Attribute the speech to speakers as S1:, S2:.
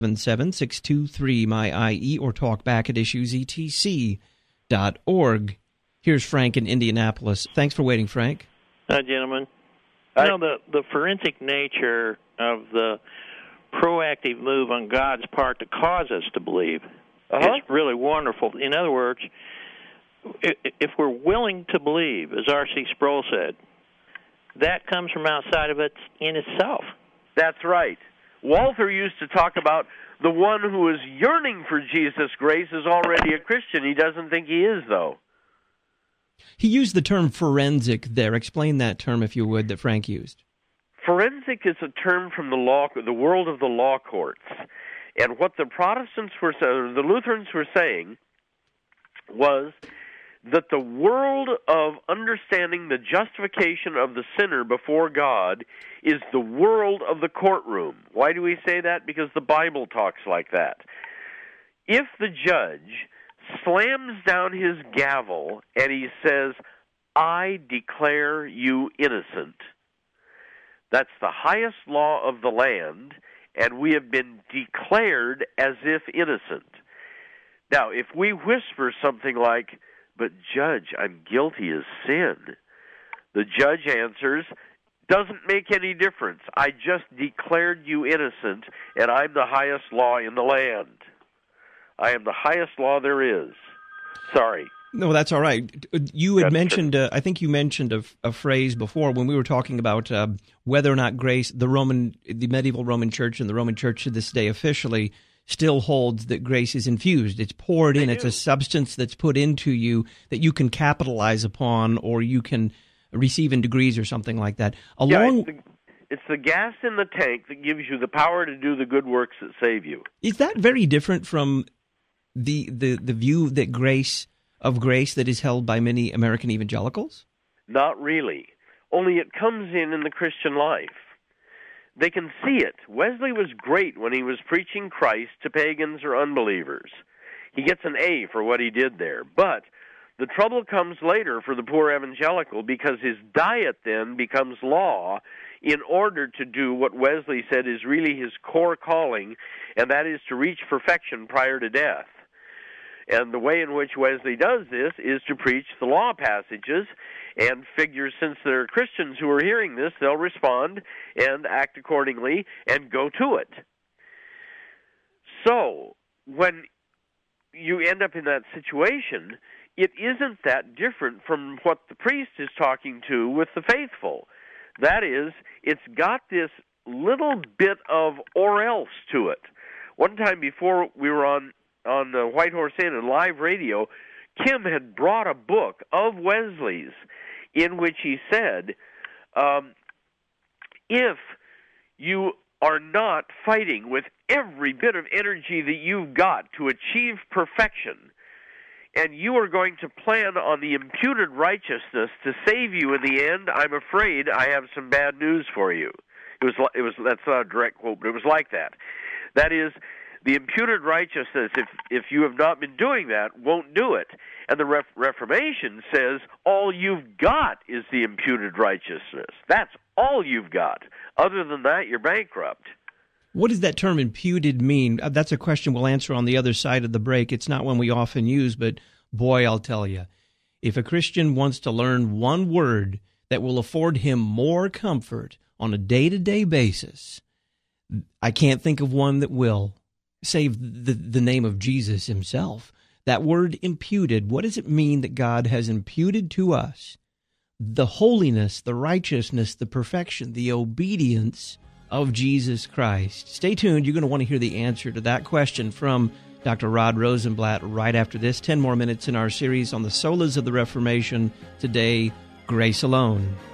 S1: 77623-MY-IE or talk back at issuesetc.org. Here's Frank in Indianapolis. Thanks for waiting, Frank.
S2: Hi, gentlemen. You know, the forensic nature of the proactive move on God's part to cause us to believe is really wonderful. In other words, if we're willing to believe, as R.C. Sproul said, that comes from outside of it in itself.
S3: That's right. Walther used to talk about the one who is yearning for Jesus' grace is already a Christian. He doesn't think he is, though.
S1: He used the term forensic there. Explain that term, if you would, that Frank used.
S3: Forensic is a term from the world of the law courts. And what the Protestants were saying, the Lutherans were saying, was that the world of understanding the justification of the sinner before God is the world of the courtroom. Why do we say that? Because the Bible talks like that. If the judge slams down his gavel and he says, "I declare you innocent," that's the highest law of the land, and we have been declared as if innocent. Now, if we whisper something like, "But Judge, I'm guilty as sin," the judge answers, "Doesn't make any difference. I just declared you innocent, and I'm the highest law in the land. I am the highest law there is." Sorry.
S1: No, that's all right. You had mentioned, I think you mentioned a phrase before when we were talking about whether or not grace, the medieval Roman Church and the Roman Church to this day officially still holds that grace is infused. It's poured in. It's a substance that's put into you that you can capitalize upon or you can receive in degrees or something like that.
S3: It's the gas in the tank that gives you the power to do the good works that save you.
S1: Is that very different from the view that grace that is held by many American evangelicals?
S3: Not really. Only it comes in the Christian life. They can see it. Wesley was great when he was preaching Christ to pagans or unbelievers. He gets an A for what he did there. But the trouble comes later for the poor evangelical because his diet then becomes law in order to do what Wesley said is really his core calling, and that is to reach perfection prior to death. And the way in which Wesley does this is to preach the law passages and figures since there are Christians who are hearing this, they'll respond and act accordingly and go to it. So, when you end up in that situation, it isn't that different from what the priest is talking to with the faithful. That is, it's got this little bit of or else to it. One time before we were on White Horse Inn and live radio, Kim had brought a book of Wesley's in which he said, if you are not fighting with every bit of energy that you've got to achieve perfection, and you are going to plan on the imputed righteousness to save you in the end, I'm afraid I have some bad news for you. It was that's not a direct quote, but it was like that. That is, the imputed righteousness, if you have not been doing that, won't do it. And the Reformation says all you've got is the imputed righteousness. That's all you've got. Other than that, you're bankrupt.
S1: What does that term imputed mean? That's a question we'll answer on the other side of the break. It's not one we often use, but boy, I'll tell you, if a Christian wants to learn one word that will afford him more comfort on a day-to-day basis, I can't think of one that will, save the name of Jesus himself. That word imputed, what does it mean that God has imputed to us? The holiness, the righteousness, the perfection, the obedience of Jesus Christ. Stay tuned. You're going to want to hear the answer to that question from Dr. Rod Rosenblatt right after this. 10 more minutes in our series on the solas of the Reformation. Today, Grace Alone.